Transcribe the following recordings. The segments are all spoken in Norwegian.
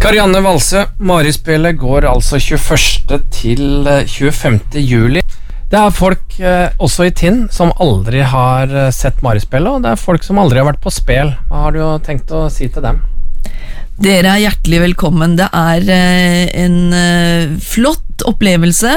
Karianne Valsø, Marispillet går altså 21. til 25. juli. Det folk også i Tinn som aldri har sett Marispillet, og det folk som aldri har vært på spel. Hva har du tenkt å si til dem? Dere hjertelig velkommen. Det en flott opplevelse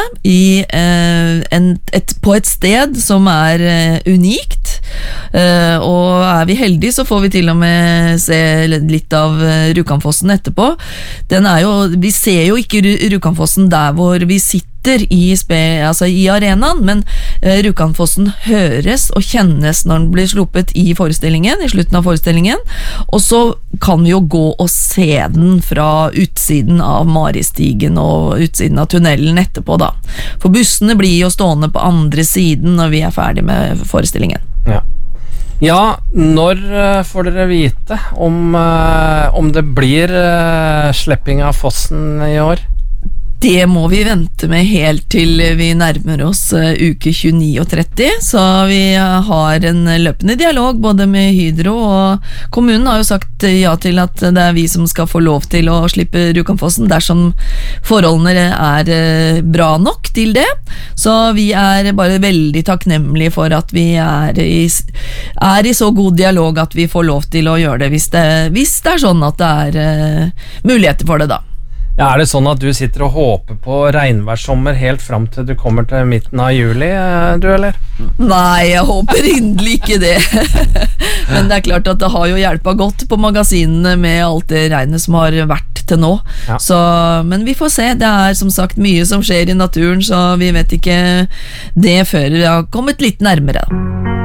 på et sted som unikt, og vi heldige så får vi til og med se litt av Rjukanfossen etterpå. Vi ser jo ikke Rjukanfossen der hvor vi sitter i arenaen, men Rjukanfossen høres og kjennes når den blir sluppet i slutten av forestillingen, og så kan vi jo gå og se den fra utsiden av Maristigen og utsiden av tunnelen etterpå da. For bussene blir jo stående på andre siden når vi ferdig med forestillingen. Ja, når får dere vite om det blir slepping av fossen i år? Det må vi vente med helt til vi nærmer oss uke 29 og 30, så vi har en løpende dialog både med Hydro, og kommunen har jo sagt ja til at det vi som skal få lov til å slippe Rjukanfossen dersom forholdene bra nok til det. Så vi bare veldig takknemlige for at vi i så god dialog at vi får lov til å gjøre det hvis det sånn at det muligheter for det da. Ja, det sånn at du sitter og håper på regnværssommer helt fram til du kommer til midten av juli, du eller? Nei, jeg håper inderlig ikke det. Men det klart at det har jo hjulpet godt på magasinene med alt det regnet som har vært til nå. Ja. Men vi får se, det som sagt mye som skjer i naturen, så vi vet ikke det før vi har kommet litt nærmere.